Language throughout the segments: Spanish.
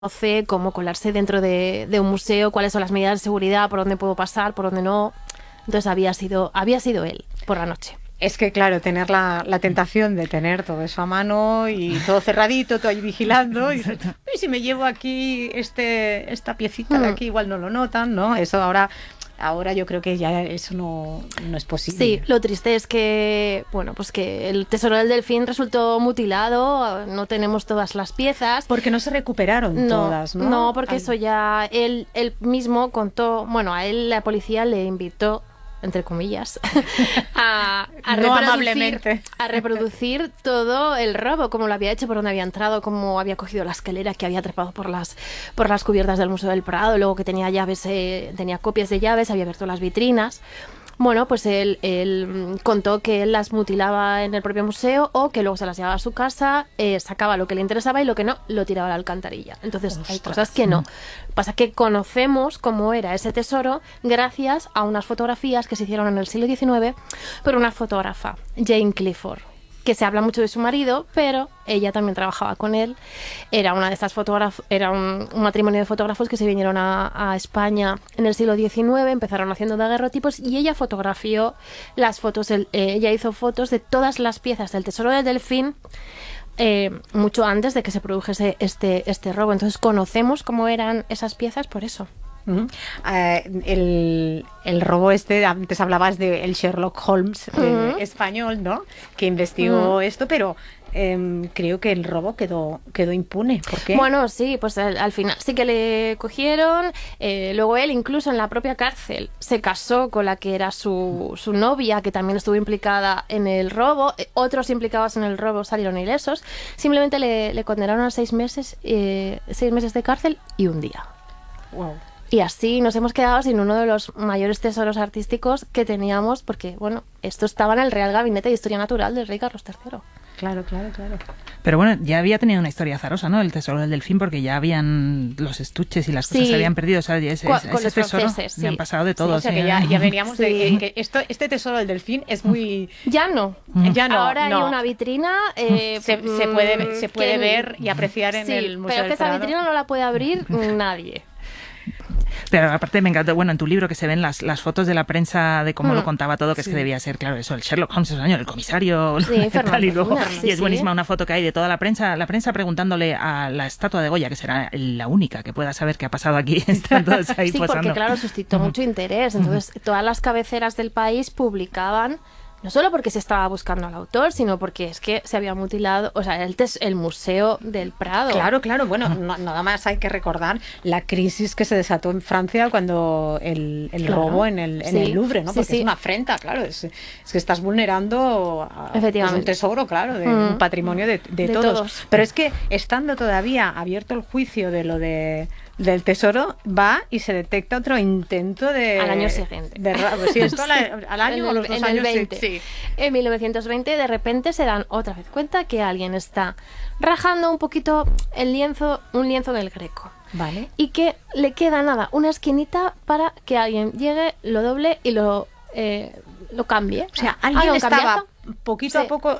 conoce cómo colarse dentro de un museo, cuáles son las medidas de seguridad, por dónde puedo pasar, por dónde no. Entonces había sido él por la noche. Es que, claro, tener la tentación de tener todo eso a mano y todo cerradito, todo ahí vigilando. Y dices, "Uy, si me llevo aquí esta piecita de aquí, igual no lo notan", ¿no? Eso ahora yo creo que ya eso no es posible. Sí, lo triste es que, bueno, pues que el tesoro del delfín resultó mutilado, no tenemos todas las piezas. Porque no se recuperaron todas, ¿no? No, porque eso ya él mismo contó, bueno, a él la policía le invitó, entre comillas, a reproducir todo el robo, cómo lo había hecho, por dónde había entrado, cómo había cogido la escalera, que había trepado por las cubiertas del Museo del Prado, luego que tenía llaves, tenía copias de llaves, había abierto las vitrinas. Bueno, pues él contó que él las mutilaba en el propio museo o que luego se las llevaba a su casa, sacaba lo que le interesaba y lo que no, lo tiraba a la alcantarilla. Entonces, hay cosas que no. Pasa que conocemos cómo era ese tesoro gracias a unas fotografías que se hicieron en el siglo XIX por una fotógrafa, Jane Clifford, que se habla mucho de su marido, pero ella también trabajaba con él. Era una de estas fotógrafas, era un matrimonio de fotógrafos que se vinieron a España en el siglo XIX, empezaron haciendo daguerrotipos y ella fotografió las fotos, ella hizo fotos de todas las piezas del tesoro del delfín mucho antes de que se produjese este robo. Entonces conocemos cómo eran esas piezas por eso. Uh-huh. El robo antes hablabas de el Sherlock Holmes español, ¿no? Que investigó esto, pero creo que el robo quedó impune. ¿Por qué? Bueno, sí, pues al final sí que le cogieron. Luego él, incluso en la propia cárcel, se casó con la que era su novia, que también estuvo implicada en el robo. Otros implicados en el robo salieron ilesos. Simplemente le condenaron a 6 meses de cárcel y un día. Wow. Y así nos hemos quedado sin uno de los mayores tesoros artísticos que teníamos, porque, bueno, esto estaba en el Real Gabinete de Historia Natural del rey Carlos III. Claro. Pero bueno, ya había tenido una historia azarosa, ¿no? El tesoro del delfín, porque ya habían los estuches y las cosas se habían perdido. O sea, ese los tesoro franceses, me han pasado de todo. O sea, que ya veníamos de que este tesoro del delfín es muy... Ya no. Ahora hay una vitrina... se puede ver y apreciar en el Museo del Prado. Pero que esa vitrina no la puede abrir nadie. Pero aparte me encanta, bueno, en tu libro que se ven las fotos de la prensa de cómo lo contaba todo, que es que debía ser, claro, eso, el Sherlock Holmes, el comisario, tal, y luego, y es buenísima una foto que hay de toda la prensa preguntándole a la estatua de Goya, que será la única que pueda saber qué ha pasado aquí, están todos ahí posando. Porque claro, suscitó mucho interés, entonces todas las cabeceras del país publicaban, no solo porque se estaba buscando al autor, sino porque es que se había mutilado, o sea, el Museo del Prado. Claro. Bueno, nada más hay que recordar la crisis que se desató en Francia cuando el robo en el Louvre, ¿no? Porque es una afrenta, claro. Es que estás vulnerando un tesoro, claro, de un patrimonio de todos. Pero es que estando todavía abierto el juicio de lo del tesoro, va y se detecta otro intento al año siguiente. Esto al año o los 2 años. 20. Sí. En 1920 de repente se dan otra vez cuenta que alguien está rajando un poquito un lienzo del Greco. Vale. Y que le queda una esquinita para que alguien llegue, lo doble y lo cambie. O sea, alguien estaba poquito a poco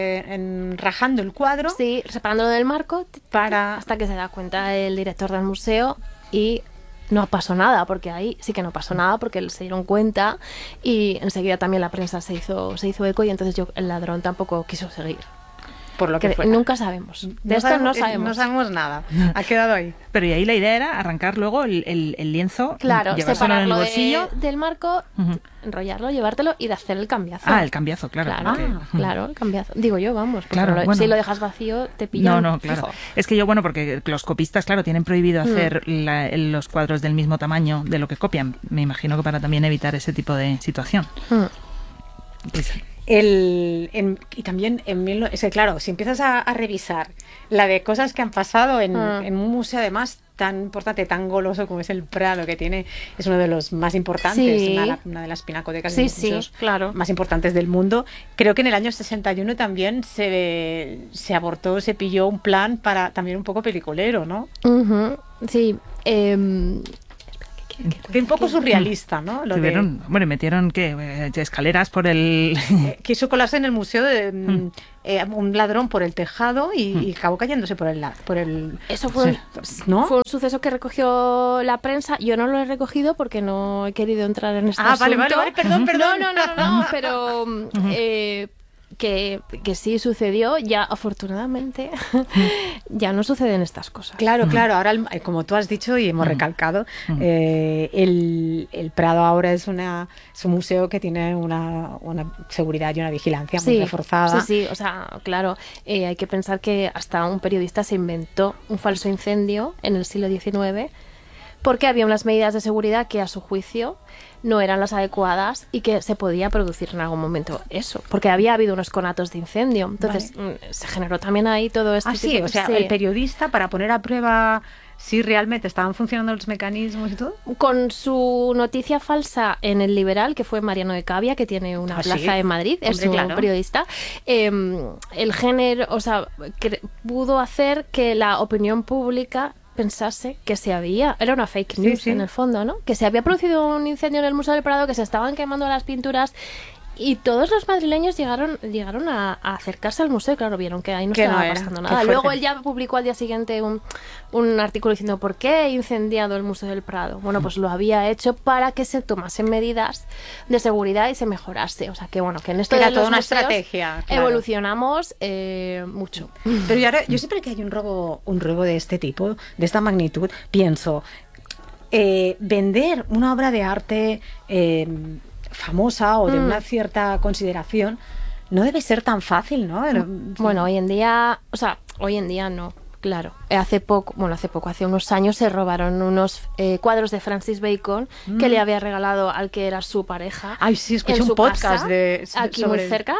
rajando el cuadro. Sí, separándolo del marco hasta que se da cuenta el director del museo y no pasó nada, porque ahí sí que no pasó nada, porque se dieron cuenta y enseguida también la prensa se hizo eco y entonces el ladrón tampoco quiso seguir. Por lo que nunca sabemos. De esto no sabemos. No sabemos nada. Ha quedado ahí. Pero y ahí la idea era arrancar luego el lienzo, claro, llevárselo en el bolsillo del marco, enrollarlo, llevártelo y de hacer el cambiazo. Ah, el cambiazo, claro. Claro, el cambiazo. Digo yo, vamos. Claro, si lo dejas vacío, te pillan. No, claro. Fijo. Es que porque los copistas, claro, tienen prohibido hacer los cuadros del mismo tamaño de lo que copian. Me imagino que para también evitar ese tipo de situación. Y también es que claro, si empiezas a revisar la de cosas que han pasado en un museo además tan importante, tan goloso como es el Prado, que es uno de los más importantes, una de las pinacotecas de museos más importantes del mundo. Creo que en el año 61 también se abortó, se pilló un plan para también un poco peliculero, ¿no? Sí. Que un poco surrealista, ¿no? Bueno, metieron escaleras por el... Quiso colarse en el museo de un ladrón por el tejado y acabó cayéndose por el... Eso fue, ¿no? Fue un suceso que recogió la prensa. Yo no lo he recogido porque no he querido entrar en este asunto. Vale, perdón. No, pero... Que sí sucedió, ya afortunadamente ya no suceden estas cosas. Claro, ahora como tú has dicho y hemos recalcado, el Prado ahora es un museo que tiene una seguridad y una vigilancia muy reforzada. Sí, o sea, claro, hay que pensar que hasta un periodista se inventó un falso incendio en el siglo XIX porque había unas medidas de seguridad que a su juicio no eran las adecuadas y que se podía producir en algún momento eso, porque había habido unos conatos de incendio. Entonces se generó también ahí todo esto. O sea, el periodista, para poner a prueba si realmente estaban funcionando los mecanismos y todo. Con su noticia falsa en El Liberal, que fue Mariano de Cavia, que tiene una plaza en Madrid, es un periodista, el género, o sea, pudo hacer que la opinión pública pensase que era una fake news en el fondo, ¿no? Que se había producido un incendio en el Museo del Prado, que se estaban quemando las pinturas y todos los madrileños llegaron a acercarse al museo. Claro, vieron que ahí no estaba pasando nada. Luego él ya publicó al día siguiente un artículo diciendo ¿por qué he incendiado el Museo del Prado? Bueno, pues lo había hecho para que se tomasen medidas de seguridad y se mejorase. O sea, que bueno, que en esto era de toda los una museos estrategia. Evolucionamos mucho. Pero yo siempre que hay un robo de este tipo, de esta magnitud, pienso, vender una obra de arte famosa o de una cierta consideración no debe ser tan fácil, ¿no? Bueno, hoy en día no, claro. Hace unos años se robaron unos cuadros de Francis Bacon que le había regalado al que era su pareja. Ay, sí, escuché un podcast aquí muy cerca,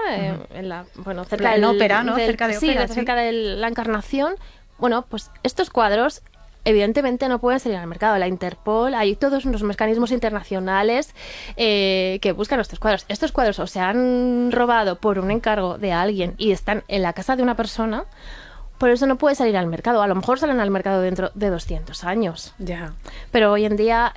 cerca del ópera, ¿no? Cerca de ópera, cerca de la Encarnación. Bueno, pues estos cuadros evidentemente no pueden salir al mercado. La Interpol, hay todos unos mecanismos internacionales que buscan estos cuadros. Estos cuadros o se han robado por un encargo de alguien y están en la casa de una persona, por eso no puede salir al mercado. A lo mejor salen al mercado dentro de 200 años. Ya. Pero hoy en día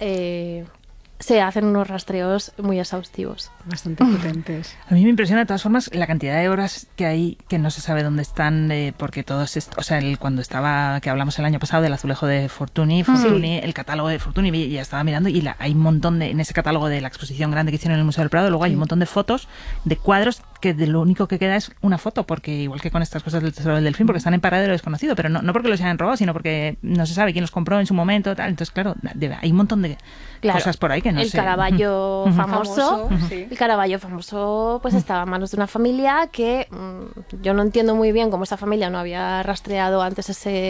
se hacen unos rastreos muy exhaustivos. Bastante potentes. A mí me impresiona de todas formas la cantidad de obras que hay que no se sabe dónde están, porque todos, cuando que hablamos el año pasado del azulejo de Fortuny, el catálogo de Fortuny, ya estaba mirando y hay un montón en ese catálogo de la exposición grande que hicieron en el Museo del Prado, luego hay un montón de fotos de cuadros que de lo único que queda es una foto, porque igual que con estas cosas del Tesoro del Delfín, porque están en paradero desconocido, pero no porque los hayan robado, sino porque no se sabe quién los compró en su momento, tal. Entonces, claro, hay un montón de cosas por ahí que no sé. Caravaggio famoso. El Caravaggio famoso pues estaba en manos de una familia que yo no entiendo muy bien cómo esa familia no había rastreado antes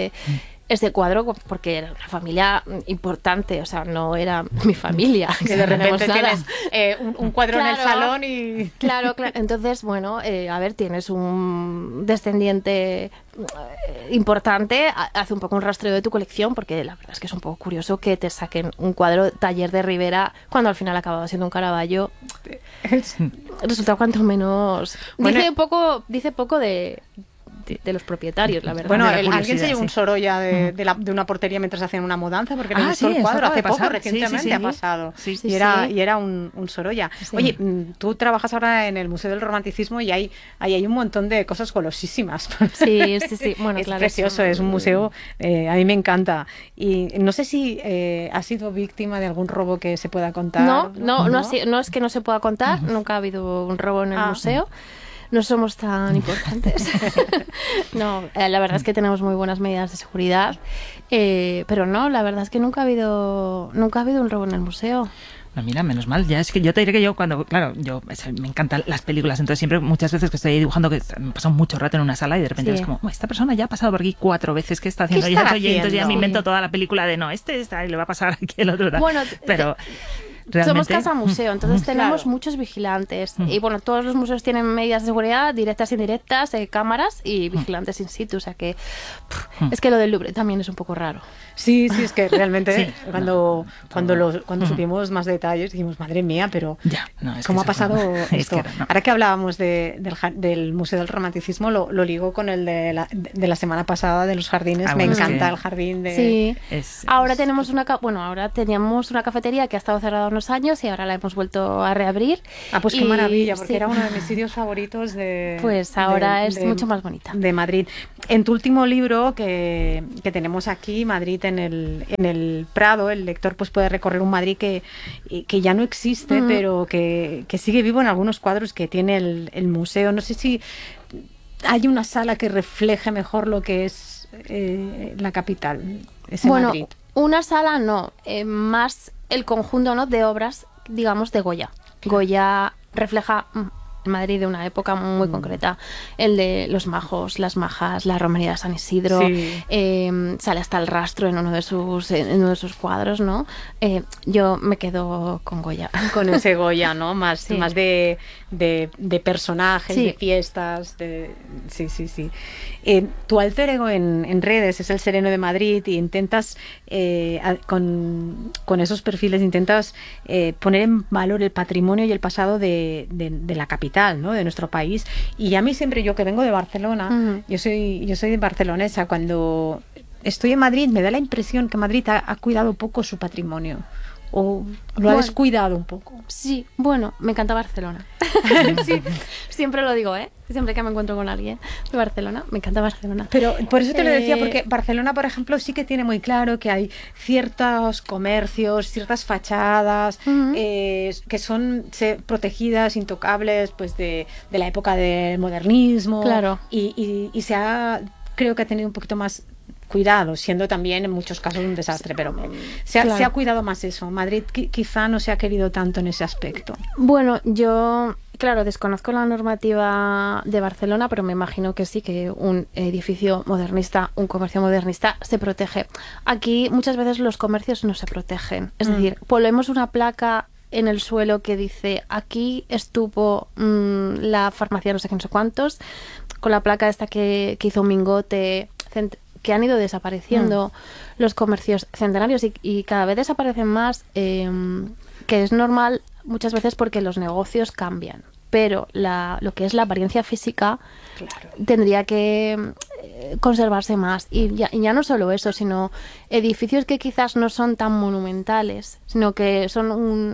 ese cuadro, porque era una familia importante, o sea, no era mi familia. Que de repente tienes un cuadro en el salón y... Claro. Entonces, bueno, tienes un descendiente importante, hace un poco un rastreo de tu colección, porque la verdad es que es un poco curioso que te saquen un cuadro Taller de Rivera cuando al final acababa siendo un Caravaggio. Resulta cuanto menos... Dice poco de los propietarios, la verdad. Bueno, alguien se llevó un Sorolla de una portería mientras hacían una mudanza, porque le gustó el cuadro hace poco, recientemente ha pasado. Y era un Sorolla. Sí. Oye, tú trabajas ahora en el Museo del Romanticismo y hay un montón de cosas golosísimas. Sí. Bueno, es precioso, es un museo, a mí me encanta. Y no sé si has sido víctima de algún robo que se pueda contar. No es que no se pueda contar, nunca ha habido un robo en el museo. No somos tan importantes. No, la verdad es que tenemos muy buenas medidas de seguridad, pero no, la verdad es que nunca ha habido un robo en el museo. No, mira, menos mal. Ya es que yo te diré que yo me encantan las películas, entonces siempre muchas veces que estoy dibujando, que me paso mucho rato en una sala y de repente es como, esta persona ya ha pasado por aquí 4 veces, ¿qué está haciendo? Entonces ya me invento toda la película de y le va a pasar aquí el otro. Bueno, pero Somos casa museo, entonces tenemos muchos vigilantes. Y bueno, todos los museos tienen medidas de seguridad, directas e indirectas, cámaras y vigilantes in situ. O sea que es que lo del Louvre también es un poco raro. Sí, es que realmente cuando supimos más detalles dijimos, madre mía, pero ¿cómo ha pasado esto? Ahora que hablábamos del Museo del Romanticismo, lo ligo con el de la semana pasada de los jardines. Me encanta el jardín de... Sí, ahora teníamos una cafetería que ha estado cerrada unos años y ahora la hemos vuelto a reabrir. Pues qué maravilla, porque era uno de mis sitios favoritos de... Pues ahora es mucho más bonita. De Madrid. En tu último libro que tenemos aquí, Madrid en el Prado, el lector pues puede recorrer un Madrid que ya no existe, pero que sigue vivo en algunos cuadros que tiene el museo. No sé si hay una sala que refleje mejor lo que es la capital, Madrid. Una sala no, más el conjunto, ¿no?, de obras, digamos, de Goya. Goya refleja Madrid de una época muy concreta, el de los majos, las majas, la romería de San Isidro, sale hasta el rastro en uno de sus cuadros, ¿no? Yo me quedo con Goya. Con ese Goya, ¿no? Más de personajes, de fiestas, sí. Tu alter ego en redes es el Sereno de Madrid y intentas, con esos perfiles, intentas poner en valor el patrimonio y el pasado de la capital, ¿no?, de nuestro país. Y a mí siempre, yo que vengo de Barcelona, yo soy barcelonesa, cuando estoy en Madrid me da la impresión que Madrid ha cuidado poco su patrimonio. ¿O lo ha descuidado un poco? Sí, me encanta Barcelona. Sí, siempre lo digo, siempre que me encuentro con alguien de Barcelona, me encanta Barcelona. Pero por eso te lo decía, porque Barcelona, por ejemplo, sí que tiene muy claro que hay ciertos comercios, ciertas fachadas que son protegidas, intocables, pues de la época del modernismo. Claro. Y creo que ha tenido un poquito más cuidado, siendo también en muchos casos un desastre, pero se ha cuidado más eso. Madrid quizá no se ha querido tanto en ese aspecto. Bueno, yo, claro, desconozco la normativa de Barcelona, pero me imagino que sí, que un edificio modernista, un comercio modernista se protege. Aquí muchas veces los comercios no se protegen. Es decir, ponemos una placa en el suelo que dice aquí estuvo la farmacia no sé qué, no sé cuántos, con la placa esta que hizo un Mingote, que han ido desapareciendo los comercios centenarios y cada vez desaparecen más, que es normal muchas veces porque los negocios cambian, pero lo que es la apariencia física tendría que conservarse más. Y ya no solo eso, sino edificios que quizás no son tan monumentales, sino que son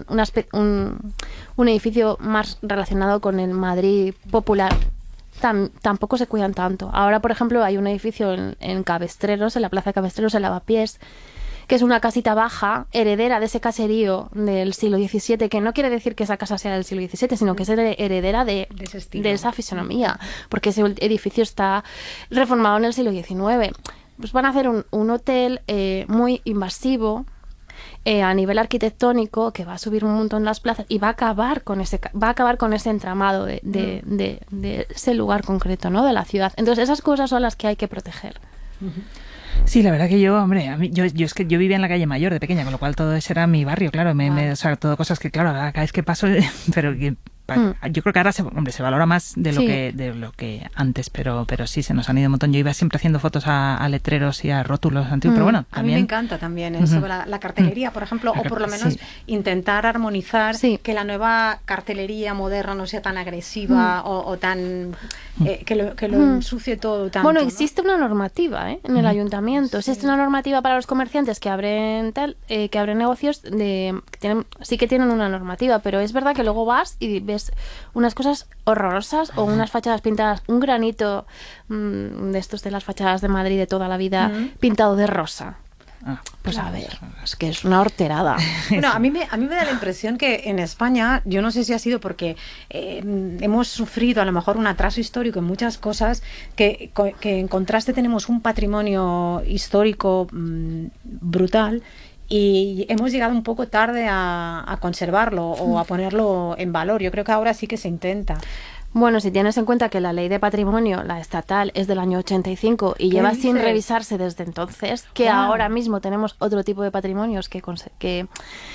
un edificio más relacionado con el Madrid popular. Tampoco se cuidan tanto. Ahora, por ejemplo, hay un edificio en Cabestreros, en la plaza de Cabestreros, en Lavapiés, que es una casita baja, heredera de ese caserío del siglo XVII, que no quiere decir que esa casa sea del siglo XVII, sino que es heredera de esa fisonomía, porque ese edificio está reformado en el siglo XIX. Pues van a hacer un hotel muy invasivo, a nivel arquitectónico, que va a subir un montón las plazas y va a acabar con ese entramado de ese lugar concreto, ¿no?, de la ciudad. Entonces esas cosas son las que hay que proteger. Sí, la verdad que yo es que yo vivía en la calle Mayor de pequeña, con lo cual todo ese era mi barrio, claro, o sea, todo cosas que, claro, cada vez que paso, pero que yo creo que ahora se valora más de lo que antes, pero sí, se nos han ido un montón. Yo iba siempre haciendo fotos a letreros y a rótulos antiguos, pero bueno, también... A mí me encanta también eso, la cartelería, por ejemplo, o por lo menos intentar armonizar, que la nueva cartelería moderna no sea tan agresiva o tan... que lo ensucie todo tanto. Bueno, existe una normativa en el ayuntamiento, existe una normativa para los comerciantes que abren negocios, sí que tienen una normativa, pero es verdad que luego vas y ves unas cosas horrorosas o unas fachadas pintadas, un granito de estos de las fachadas de Madrid de toda la vida, pintado de rosa. Pues a ver, es que es una horterada. Bueno, a mí me da la impresión que en España, yo no sé si ha sido porque hemos sufrido a lo mejor un atraso histórico en muchas cosas, que en contraste tenemos un patrimonio histórico brutal, y hemos llegado un poco tarde a conservarlo o a ponerlo en valor. Yo creo que ahora sí que se intenta. Bueno, si tienes en cuenta que la ley de patrimonio, la estatal, es del año 85 y lleva sin revisarse desde entonces, que ahora mismo tenemos otro tipo de patrimonios que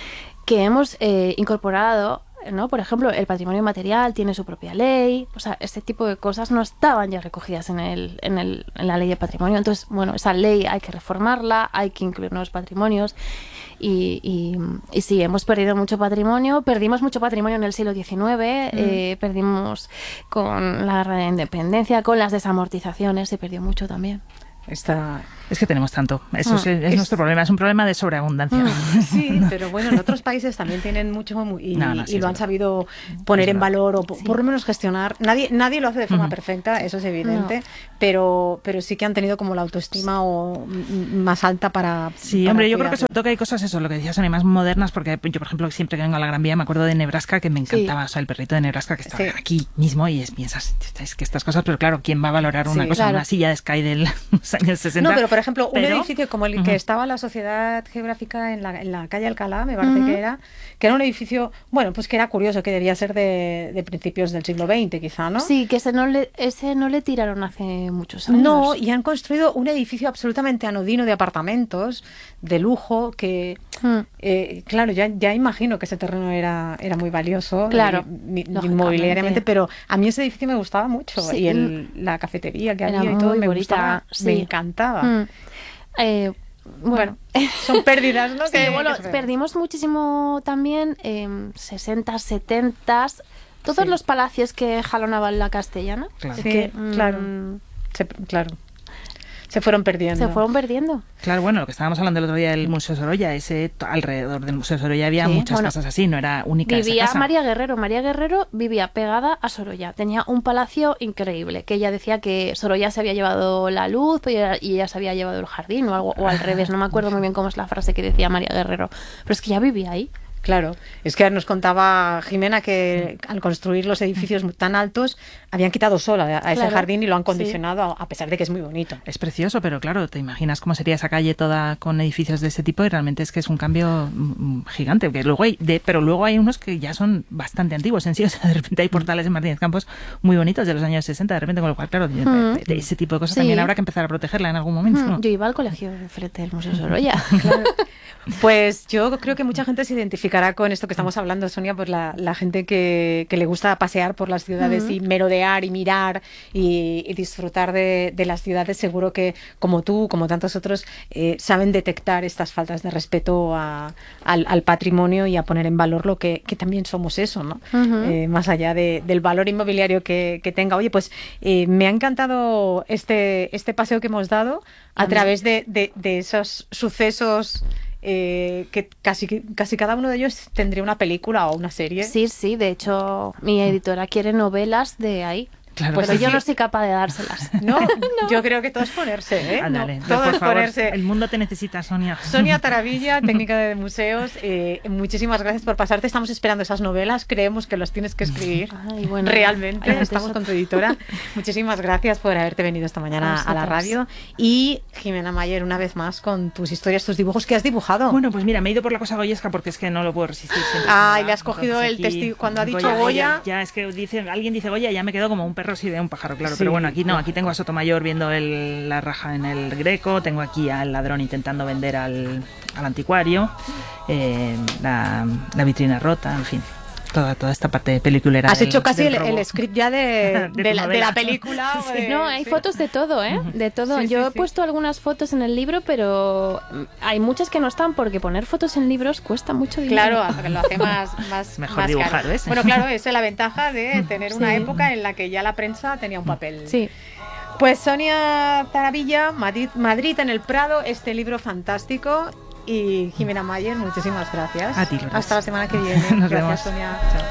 que hemos incorporado, ¿no? Por ejemplo, el patrimonio material tiene su propia ley, o sea, este tipo de cosas no estaban ya recogidas en la ley de patrimonio. entonces, bueno, esa ley hay que reformarla, hay que incluir nuevos patrimonios y sí, hemos perdido mucho patrimonio, perdimos mucho patrimonio en el siglo XIX, perdimos con la guerra de independencia, con las desamortizaciones, se perdió mucho también. Es que tenemos tanto. Eso es nuestro problema. Es un problema de sobreabundancia. Sí, pero bueno, en otros países también tienen mucho y lo han sabido poner en valor o por lo menos gestionar. Nadie lo hace de forma perfecta, eso es evidente, pero sí que han tenido como la autoestima más alta para... Sí, hombre, yo creo que sobre todo que hay cosas, eso, lo que decías, son más modernas, porque yo, por ejemplo, siempre que vengo a la Gran Vía me acuerdo de Nebraska, que me encantaba, o sea, el perrito de Nebraska que estaba aquí mismo y piensas, es que estas cosas, pero claro, ¿quién va a valorar una cosa? Una silla de Sky del años 60. No, pero por ejemplo, un edificio como el que estaba la Sociedad Geográfica en la calle Alcalá, me parece que era un edificio, bueno, pues que era curioso, que debía ser de principios del siglo XX, quizá, ¿no? Sí, que ese no le tiraron hace muchos años. No, y han construido un edificio absolutamente anodino de apartamentos, de lujo, que, claro, ya imagino que ese terreno era muy valioso, claro, inmobiliariamente, pero a mí ese edificio me gustaba mucho, y la cafetería que había y todo me gustaba, me encantaba. Bueno, son pérdidas, ¿no? Sí, bueno, perdimos muchísimo también 60, 70, todos los palacios que jalonaban la castellana. Claro. Claro. Se fueron perdiendo. Claro, bueno, lo que estábamos hablando el otro día del Museo Sorolla, alrededor del Museo Sorolla había muchas casas así, no era única vivía esa casa. María Guerrero vivía pegada a Sorolla, tenía un palacio increíble, que ella decía que Sorolla se había llevado la luz y ella se había llevado el jardín o algo, o al revés, no me acuerdo muy bien cómo es la frase que decía María Guerrero, pero es que ya vivía ahí. Claro, es que nos contaba Jimena que al construir los edificios tan altos habían quitado sola a ese jardín y lo han condicionado, a pesar de que es muy bonito. Es precioso, pero claro, te imaginas cómo sería esa calle toda con edificios de ese tipo y realmente es que es un cambio gigante. Pero luego hay unos que ya son bastante antiguos en sí, o sea, de repente hay portales en Martínez Campos muy bonitos de los años 60, de repente, con lo cual, claro, de ese tipo de cosas también habrá que empezar a protegerla en algún momento, ¿no? Yo iba al colegio frente del Museo Sorolla. Claro. Pues yo creo que mucha gente se identificará con esto que estamos hablando, Sonia, pues la gente que le gusta pasear por las ciudades y merodear y mirar y disfrutar de las ciudades, seguro que como tú, como tantos otros, saben detectar estas faltas de respeto al patrimonio y a poner en valor lo que también somos eso, ¿no? Más allá del valor inmobiliario que tenga. Oye, pues me ha encantado este paseo que hemos dado a través de esos sucesos que casi cada uno de ellos tendría una película o una serie. Sí, de hecho mi editora quiere novelas de ahí. Claro, pues yo no soy capaz de dárselas. No, yo creo que todo es ponerse, ¿eh? Dale, todo es ponerse. El mundo te necesita, Sonia. Sonia Taravilla, técnica de museos, muchísimas gracias por pasarte. Estamos esperando esas novelas, creemos que las tienes que escribir. Realmente, estamos con tu editora. Muchísimas gracias por haberte venido esta mañana a la radio. Y Jimena Mayer, una vez más, con tus historias, tus dibujos que has dibujado. Bueno, pues mira, me he ido por la cosa goyesca porque es que no lo puedo resistir. Y le has cogido el testigo cuando ha dicho Goya. Ya, es que alguien dice Goya, ya me quedo como un perro si ve un pájaro, claro, pero bueno, aquí no, aquí tengo a Sotomayor viendo la raja en el Greco, tengo aquí al ladrón intentando vender al anticuario, la vitrina rota, en fin. Toda esta parte peliculera. Has hecho casi el script ya de la película. No, hay fotos de todo, ¿eh? De todo. Yo he puesto algunas fotos en el libro, pero hay muchas que no están porque poner fotos en libros cuesta mucho dinero. Claro, lo hace más mejor más dibujar, caro. ¿ves? Bueno, claro, esa es la ventaja de tener una época en la que ya la prensa tenía un papel. Sí. Pues Sonia Taravilla, Madrid en el Prado, este libro fantástico. Y Jimena Mayer, muchísimas gracias. A ti, hasta la semana que viene. Nos gracias, vemos. Sonia. Chao.